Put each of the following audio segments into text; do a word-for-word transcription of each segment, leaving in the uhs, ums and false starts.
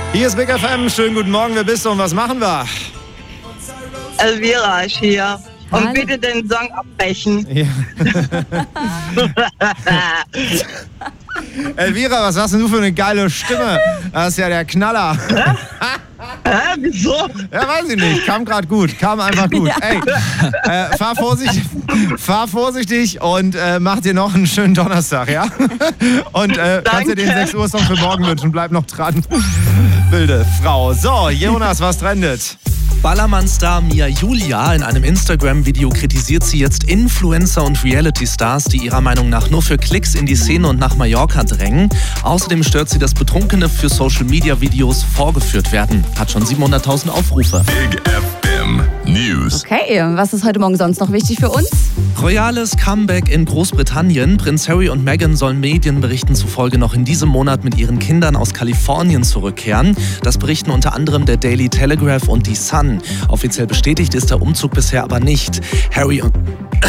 Hier ist Big F M, schönen guten Morgen, wer bist du und was machen wir? Elvira ist hier. Und Hallo. bitte den Song abbrechen. Ja. Elvira, was hast denn du für eine geile Stimme? Das ist ja der Knaller. Hä, wieso? Ja, weiß ich nicht. Kam gerade gut. Kam einfach gut. Ja. Ey, äh, fahr vorsichtig, fahr vorsichtig und äh, mach dir noch einen schönen Donnerstag, ja? Und äh, kannst dir den sechs Uhr Song für morgen wünschen. Bleib noch dran. Wilde Frau. So, Jonas, was trendet? Ballermann-Star Mia Julia. In einem Instagram-Video kritisiert sie jetzt Influencer und Reality-Stars, die ihrer Meinung nach nur für Klicks in die Szene und nach Mallorca drängen. Außerdem stört sie, dass Betrunkene für Social-Media-Videos vorgeführt werden. Hat schon siebenhunderttausend Aufrufe. Big F M News. Okay, was ist heute Morgen sonst noch wichtig für uns? Royales Comeback in Großbritannien. Prinz Harry und Meghan sollen Medienberichten zufolge noch in diesem Monat mit ihren Kindern aus Kalifornien zurückkehren. Das berichten unter anderem der Daily Telegraph und die Sun. Offiziell bestätigt ist der Umzug bisher aber nicht. Harry und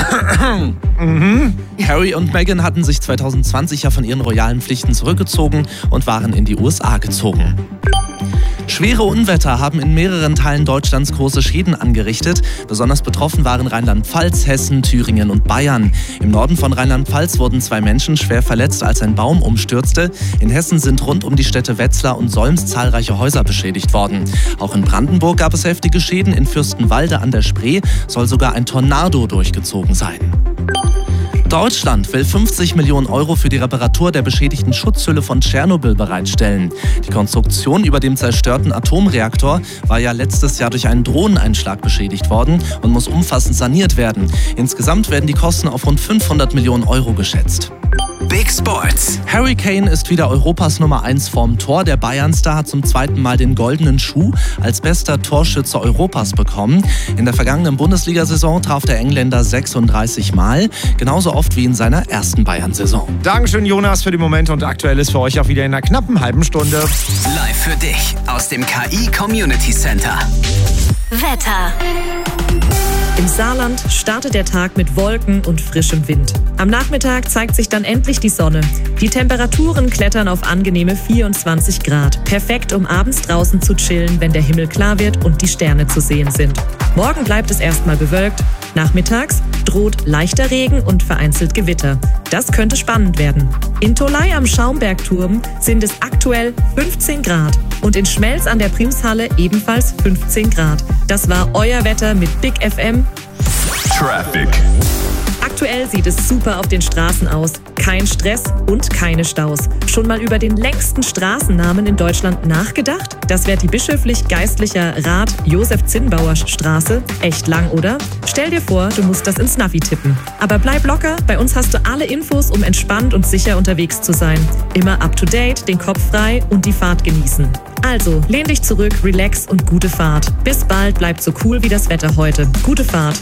mhm. Harry und Meghan hatten sich zwanzig zwanzig ja von ihren royalen Pflichten zurückgezogen und waren in die U S A gezogen. Schwere Unwetter haben in mehreren Teilen Deutschlands große Schäden angerichtet. Besonders betroffen waren Rheinland-Pfalz, Hessen, Thüringen und Bayern. Im Norden von Rheinland-Pfalz wurden zwei Menschen schwer verletzt, als ein Baum umstürzte. In Hessen sind rund um die Städte Wetzlar und Solms zahlreiche Häuser beschädigt worden. Auch in Brandenburg gab es heftige Schäden. In Fürstenwalde an der Spree soll sogar ein Tornado durchgezogen sein. Deutschland will fünfzig Millionen Euro für die Reparatur der beschädigten Schutzhülle von Tschernobyl bereitstellen. Die Konstruktion über dem zerstörten Atomreaktor war ja letztes Jahr durch einen Drohneneinschlag beschädigt worden und muss umfassend saniert werden. Insgesamt werden die Kosten auf rund fünfhundert Millionen Euro geschätzt. Big Sports. Harry Kane ist wieder Europas Nummer eins vorm Tor. Der Bayern-Star hat zum zweiten Mal den goldenen Schuh als bester Torschütze Europas bekommen. In der vergangenen Bundesliga-Saison traf der Engländer sechsunddreißig Mal, genauso oft wie in seiner ersten Bayern-Saison. Dankeschön, Jonas, für die Momente und aktuell ist für euch auch wieder in einer knappen halben Stunde. Live für dich aus dem K I Community Center. Wetter. Im Saarland startet der Tag mit Wolken und frischem Wind. Am Nachmittag zeigt sich dann endlich die Sonne. Die Temperaturen klettern auf angenehme vierundzwanzig Grad. Perfekt, um abends draußen zu chillen, wenn der Himmel klar wird und die Sterne zu sehen sind. Morgen bleibt es erstmal bewölkt. Nachmittags droht leichter Regen und vereinzelt Gewitter. Das könnte spannend werden. In Tolai am Schaumbergturm sind es aktuell fünfzehn Grad und in Schmelz an der Primshalle ebenfalls fünfzehn Grad. Das war euer Wetter mit Big F M. Traffic. Aktuell sieht es super auf den Straßen aus. Kein Stress und keine Staus. Schon mal über den längsten Straßennamen in Deutschland nachgedacht? Das wäre die bischöflich-geistlicher Rat Josef Zinnbauer Straße. Echt lang, oder? Stell dir vor, du musst das ins Navi tippen. Aber bleib locker, bei uns hast du alle Infos, um entspannt und sicher unterwegs zu sein. Immer up to date, den Kopf frei und die Fahrt genießen. Also, lehn dich zurück, relax und gute Fahrt. Bis bald, bleibt so cool wie das Wetter heute. Gute Fahrt.